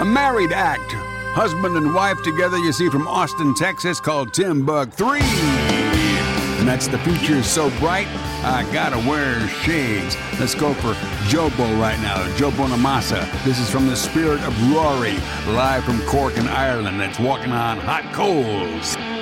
A married act. Husband and wife together, you see, from Austin, Texas, called Timbuk3. And that's The Future Is So Bright, I Gotta Wear Shades. Let's go for Jobo right now, Joe Bonamassa. This is from the spirit of Rory, live from Cork in Ireland. That's Walking on Hot Coals.